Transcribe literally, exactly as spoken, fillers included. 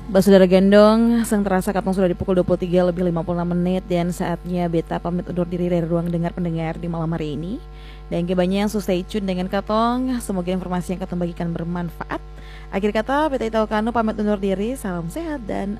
Saudara Gendong, sang terasa katong sudah di pukul dua puluh tiga lebih lima puluh enam menit dan saatnya beta pamit undur diri dari ruang dengar pendengar di malam hari ini. Dan banyak yang stay tune dengan katong, semoga informasi yang katong bagikan bermanfaat. Akhir kata, beta Ita Okano pamit undur diri, salam sehat dan